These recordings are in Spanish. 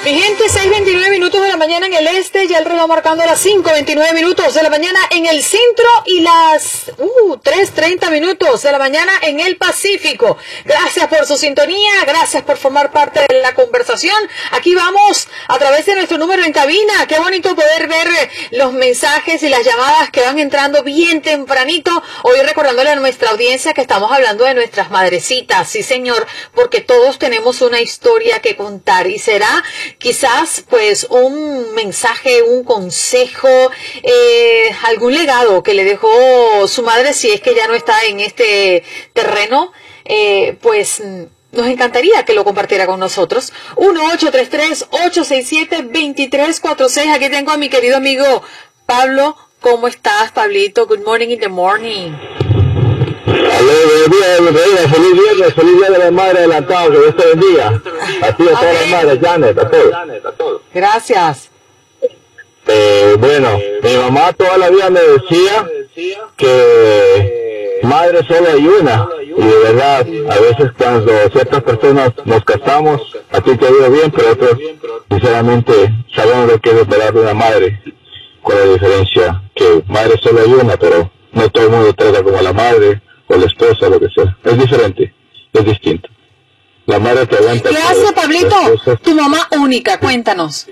Mi gente, 6:29 minutos de la mañana en el este, ya el reloj marcando las 5:29 minutos de la mañana en el centro y las 3:30 minutos de la mañana en el Pacífico. Gracias por su sintonía, gracias por formar parte de la conversación. Aquí vamos a través de nuestro número en cabina. Qué bonito poder ver los mensajes y las llamadas que van entrando bien tempranito. Hoy recordándole a nuestra audiencia que estamos hablando de nuestras madrecitas, sí señor, porque todos tenemos una historia que contar y será quizás pues un mensaje, un consejo, algún legado que le dejó su madre si es que ya no está en este terreno, pues nos encantaría que lo compartiera con nosotros. 1-833-867-2346. Aquí tengo a mi querido amigo Pablo. ¿Cómo estás, Pablito? Good morning in the morning. Buenos días, feliz viernes, feliz día de la madre adelantado, que Dios te bendiga. A ti, a todas las madres, Janet, a todos. Gracias. Bueno, mi mamá toda la vida me decía que madre solo hay una, y de verdad, a veces cuando ciertas personas nos casamos, a ti te ha ido bien, pero otros, sinceramente, sabemos lo que es operar de una madre, con la diferencia que madre solo hay una, pero no todo el mundo trata como la madre, o la esposa, lo que sea. Es diferente, es distinto. La madre te aguanta. ¿Qué hace, Pablito? Tu mamá única, cuéntanos.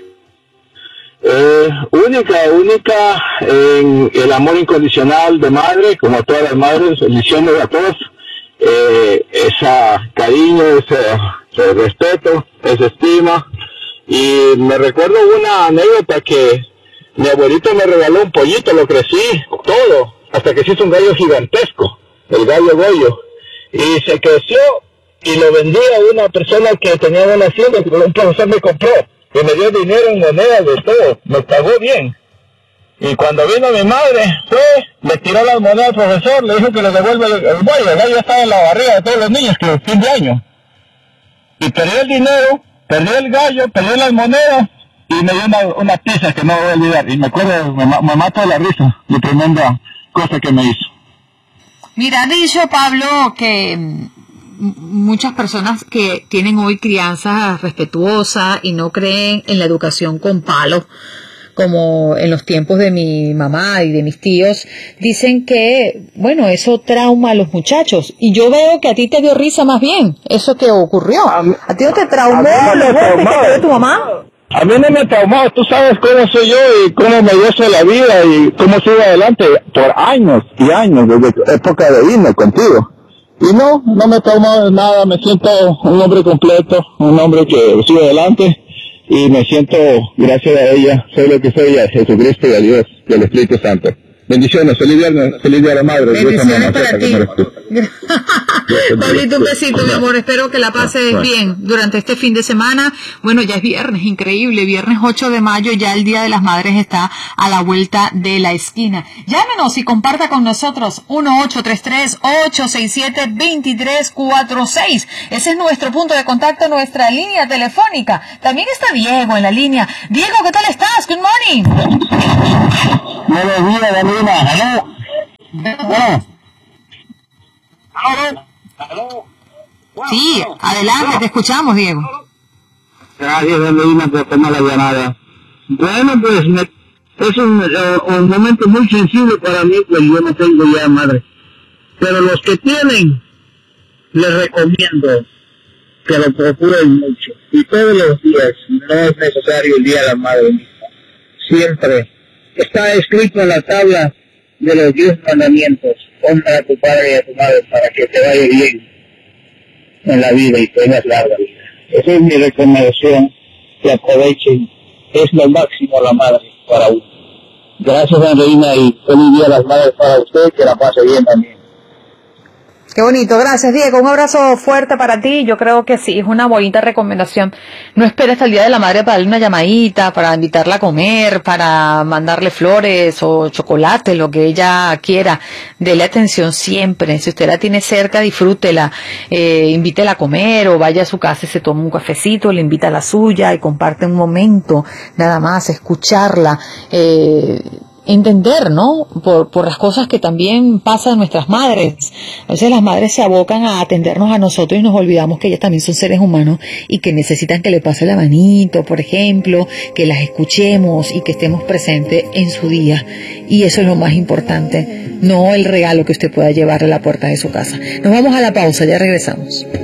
Única en el amor incondicional de madre, como a todas las madres, diciendo a todos, ese cariño, ese respeto, esa estima. Y me recuerdo una anécdota que mi abuelito me regaló un pollito, lo crecí todo, hasta que se hizo un gallo gigantesco, el gallo Goyo, y se creció y lo vendí a una persona que tenía una hacienda, que un profesor me compró, y me dio dinero en monedas de todo, me pagó bien. Y cuando vino mi madre, le tiró las monedas al profesor, le dijo que le devuelva el gallo. El gallo estaba en la barriga de todos los niños, que fin de año. Y perdió el dinero, perdió el gallo, perdió las monedas, y me dio una pizza que no voy a olvidar. Y me acuerdo, me mató de la risa, de tremenda cosa que me hizo. Mira, ha dicho Pablo que muchas personas que tienen hoy crianza respetuosa y no creen en la educación con palos, como en los tiempos de mi mamá y de mis tíos, dicen que, bueno, eso trauma a los muchachos. Y yo veo que a ti te dio risa más bien, eso que ocurrió. ¿A ti no te traumó los golpes que te dio tu mamá? A mí no me ha traumado, tú sabes cómo soy yo y cómo me gozo la vida y cómo sigo adelante por años y años, desde época de irme contigo. Y no me ha traumado nada, me siento un hombre completo, un hombre que sigue adelante y me siento, gracias a ella, soy lo que soy, a Jesucristo y a Dios y al Espíritu Santo. Bendiciones, feliz día a la madre. Bendiciones para ti. Pablito, un besito, mi amor. Espero que la pases bien durante este fin de semana. Bueno, ya es viernes, increíble. Viernes 8 de mayo, ya el Día de las Madres está a la vuelta de la esquina. Llámenos y comparta con nosotros 1-833-867-2346. Ese es nuestro punto de contacto, nuestra línea telefónica. También está Diego en la línea. Diego, ¿qué tal estás? Good morning. Buenos días, Danina. ¿Aló? Sí, adelante, te escuchamos, Diego. Gracias, Danina, por tomar la llamada. Bueno, pues es un momento muy sensible para mí, pues yo no tengo ya madre. Pero los que tienen, les recomiendo que lo procuren mucho. Y todos los días, no es necesario el Día de la Madre misma. Siempre. Está escrito en la tabla de los 10 mandamientos. Honra a tu padre y a tu madre para que te vaya bien en la vida y tengas larga vida. Esa es mi recomendación, que aprovechen. Es lo máximo la madre para uno. Gracias, Reina, y feliz día a las madres para usted, que la pase bien también. Qué bonito, gracias Diego, un abrazo fuerte para ti. Yo creo que sí, es una bonita recomendación. No esperes hasta el Día de la Madre para darle una llamadita, para invitarla a comer, para mandarle flores o chocolate, lo que ella quiera. Dele atención siempre. Si usted la tiene cerca, disfrútela, invítela a comer o vaya a su casa y se toma un cafecito, le invita a la suya y comparte un momento, nada más, escucharla. entender, ¿no? Por las cosas que también pasan nuestras madres. A veces las madres se abocan a atendernos a nosotros y nos olvidamos que ellas también son seres humanos y que necesitan que le pase la manito, por ejemplo, que las escuchemos y que estemos presentes en su día. Y eso es lo más importante, no el regalo que usted pueda llevarle a la puerta de su casa. Nos vamos a la pausa, ya regresamos.